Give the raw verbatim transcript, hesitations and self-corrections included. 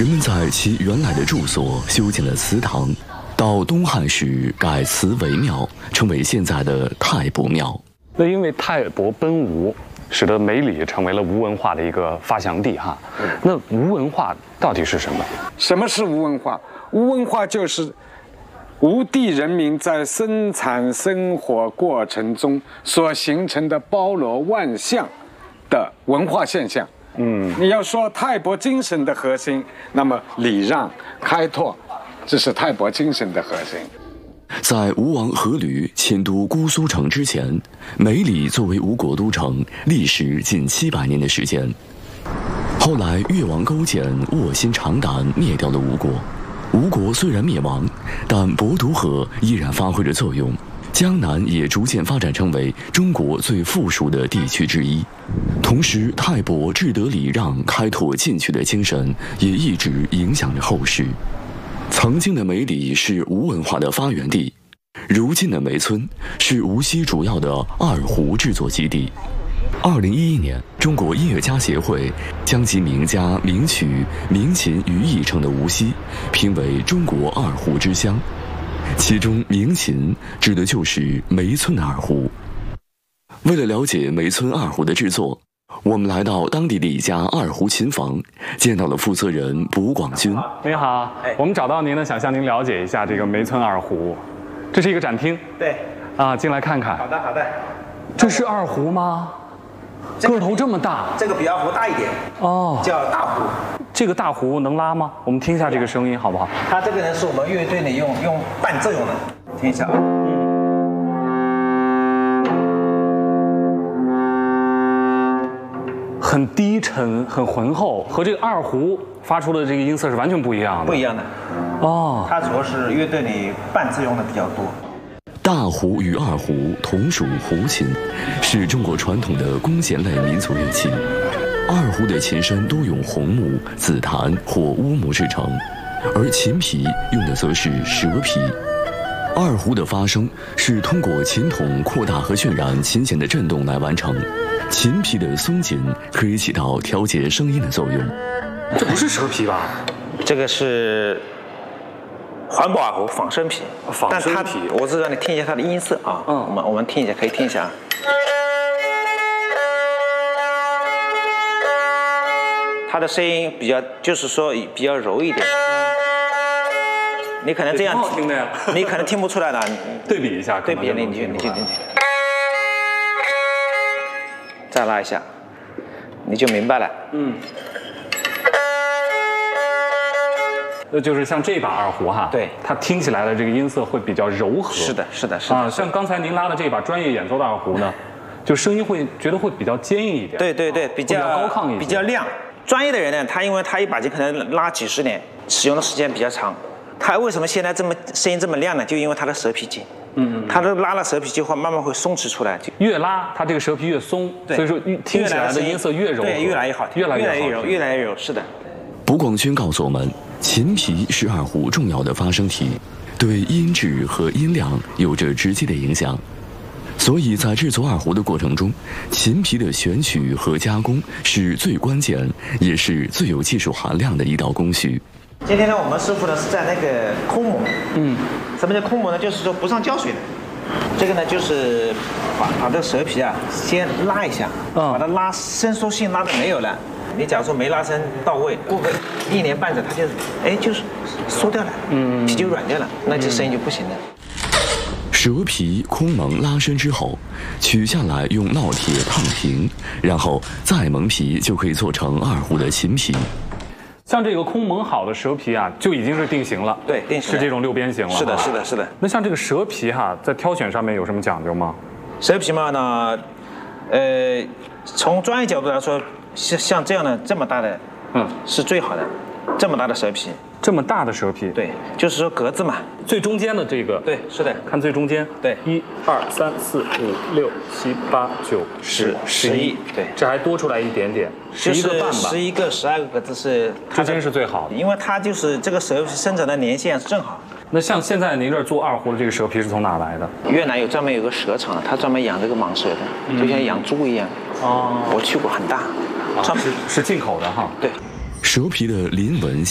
人们在其原来的住所修建了祠堂，到东汉时改祠为庙，成为现在的太伯庙。 那因为太伯奔吴，使得梅里成为了吴文化的一个发祥地哈。那吴文化到底是什么？ 什么是吴文化？吴文化就是吴地人民在生产生活过程中所形成的包罗万象的文化现象。嗯，你要说太伯精神的核心，那么礼让、开拓，这是太伯精神的核心。 在吴王阖闾迁都姑苏城之前，梅里作为吴国都城，历时近七百年的时间。后来越王勾践卧薪尝胆，灭掉了吴国。吴国虽然灭亡，但博渡河依然发挥着作用，江南也逐渐发展成为中国最富庶的地区之一。同时，太伯志得礼让、开拓进取的精神也一直影响着后世。曾经的梅里是吴文化的发源地，如今的梅村是无锡主要的二胡制作基地。二零一一年，中国音乐家协会将其名家名曲名琴于一城的无锡评为中国二胡之乡，其中名琴指的就是梅村的二胡。为了了解梅村二胡的制作，我们来到当地的一家二胡琴房，见到了负责人卜广军。 您好，我们找到您呢，想向您了解一下这个梅村二胡。这是一个展厅， 对， 啊，进来看看。 好的，好的。 这是二胡吗？个头这么大？ 这个比二胡大一点， 哦， 叫大胡。 这个大胡能拉吗？我们听一下这个声音好不好？ 它这个呢是我们乐队里用用伴奏用的，听一下啊。 很低沉，很浑厚，和这个二胡发出的这个音色是完全不一样的。 不一样的， 哦， 它主要是乐队里伴奏用的比较多。 大胡与二胡同属胡琴，是中国传统的弓弦类民族乐器。二胡的琴身多用红木、紫檀或乌木制成，而琴皮用的则是蛇皮。二胡的发声是通过琴筒扩大和渲染琴弦的振动来完成。琴皮的松紧可以起到调节声音的作用。 这不是蛇皮吧？ 这个是环保二胡仿生皮， 仿生皮。 我是让你听一下它的音色啊。嗯，我们我们听一下，可以听一下啊。它的声音比较，就是说比较柔一点。你可能这样挺好听的呀， 你可能听不出来的。 对比一下， 对比你你你你你。再拉一下，你就明白了。嗯。 那就是像这把二胡哈， 对， 它听起来的这个音色会比较柔和。 是的，是的，是的。 啊，像刚才您拉的这把专业演奏的二胡呢，就声音会觉得会比较坚硬一点。 对对对，比较高亢一些， 比较亮。专业的人呢，他因为他一把琴可能拉几十年，使用的时间比较长。他为什么现在这么声音这么亮呢？就因为他的蛇皮筋。嗯，它的拉了蛇皮筋后，慢慢会松弛出来。 越拉，它这个蛇皮越松，所以说听起来的音色越柔和， 对，越来越好听， 越来越柔，越来越柔。是的。 卜广军告诉我们，琴皮是二胡重要的发声体，对音质和音量有着直接的影响。所以在制作二胡的过程中，琴皮的选取和加工是最关键，也是最有技术含量的一道工序。 今天呢，我们师傅呢是在那个空磨。嗯，什么叫空磨呢？就是说不上胶水的。这个呢，就是把把这个蛇皮啊先拉一下，嗯、把它拉伸缩性拉的没有了。你假如说没拉伸到位，过个一年半载，它就哎就是缩掉了，嗯，皮就软掉了，那这声音就不行了。 蛇皮空蒙拉伸之后，取下来用烙铁烫平，然后再蒙皮，就可以做成二胡的琴皮。 像这个空蒙好的蛇皮啊，就已经是定型了。 对，定型是这种六边形了。 是的，是的，是的。 那像这个蛇皮哈，在挑选上面有什么讲究吗？ 蛇皮嘛呢，呃，从专业角度来说，像像这样的这么大的，嗯，是最好的，这么大的蛇皮。 这么大的蛇皮， 对，就是说格子嘛， 最中间的这个， 对，是的， 看最中间， 对， 一二三四五六七八九十十一， 对， 这还多出来一点点，十一个半吧， 十一个十二个格子是， 之间是最好的， 因为它就是这个蛇皮生长的年限是正好。 那像现在您这儿做二胡的这个蛇皮是从哪来的？ 越南有专门有个蛇场，它专门养这个蟒蛇的，嗯、就像养猪一样。哦，我去过，很大， 专门、啊、是是进口的哈。 对， 蛇皮的鳞纹